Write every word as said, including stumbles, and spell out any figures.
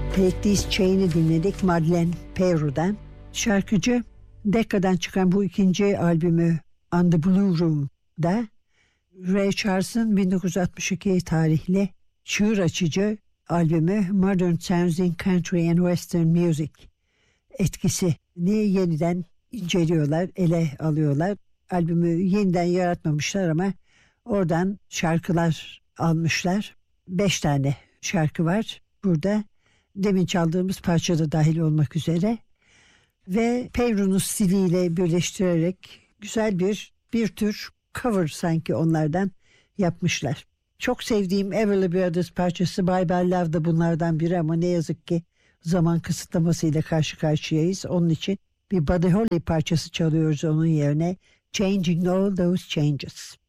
Take This Chain'i dinledik Madeleine Peyroud'dan. Şarkıcı Decca'dan çıkan bu ikinci albümü On the Blue Room'da Ray Charles'ın bin dokuz yüz altmış iki tarihli çığır açıcı albümü Modern Sounds in Country and Western Music etkisini yeniden inceliyorlar, ele alıyorlar. Albümü yeniden yaratmamışlar ama oradan şarkılar almışlar. Beş tane şarkı var burada. Demin çaldığımız parça da dahil olmak üzere. Ve Peyroud'un stiliyle birleştirerek güzel bir bir tür cover sanki onlardan yapmışlar. Çok sevdiğim Everly Brothers parçası Bye Bye Love da bunlardan biri ama ne yazık ki zaman kısıtlamasıyla karşı karşıyayız. Onun için bir Buddy Holly parçası çalıyoruz onun yerine. Changing All Those Changes.